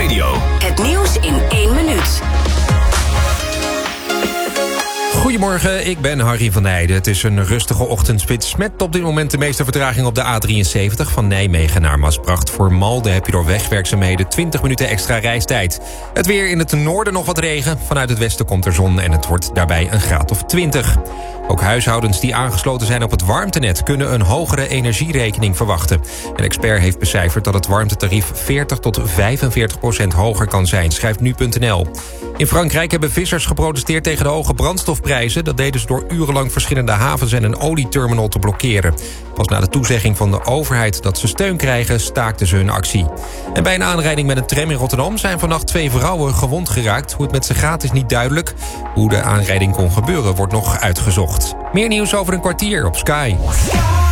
Radio. Het nieuws in 1 minuut. Goedemorgen, ik ben Harry van Heijden. Het is een rustige ochtendspits met op dit moment de meeste vertraging op de A73... van Nijmegen naar Maasbracht. Voor Malden heb je door wegwerkzaamheden 20 minuten extra reistijd. Het weer in het noorden nog wat regen. Vanuit het westen komt er zon en het wordt daarbij een graad of 20. Ook huishoudens die aangesloten zijn op het warmtenet... kunnen een hogere energierekening verwachten. Een expert heeft becijferd dat het warmtetarief 40 tot 45% hoger kan zijn, schrijft nu.nl. In Frankrijk hebben vissers geprotesteerd tegen de hoge brandstofprijzen. Dat deden ze door urenlang verschillende havens en een olieterminal te blokkeren. Pas na de toezegging van de overheid dat ze steun krijgen, staakten ze hun actie. En bij een aanrijding met een tram in Rotterdam zijn vannacht 2 vrouwen gewond geraakt. Hoe het met ze gaat is niet duidelijk. Hoe de aanrijding kon gebeuren wordt nog uitgezocht. Meer nieuws over een kwartier op Sky.